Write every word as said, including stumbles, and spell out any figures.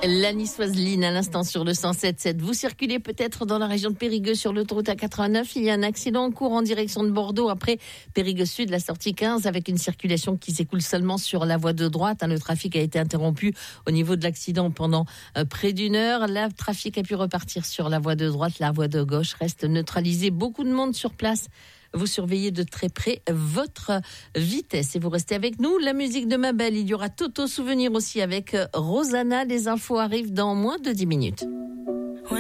La niçoise Line à l'instant sur le cent sept sept. Vous circulez peut-être dans la région de Périgueux sur l'autoroute A quatre-vingt-neuf. Il y a un accident en cours en direction de Bordeaux après Périgueux Sud, la sortie quinze, avec une circulation qui s'écoule seulement sur la voie de droite. Le trafic a été interrompu au niveau de l'accident pendant près d'une heure. Le trafic a pu repartir sur la voie de droite. La voie de gauche reste neutralisée. Beaucoup de monde sur place. Vous surveillez de très près votre vitesse et vous restez avec nous. La musique de ma belle, il y aura Toto Souvenir aussi avec Rosanna. Les infos arrivent dans moins de dix minutes.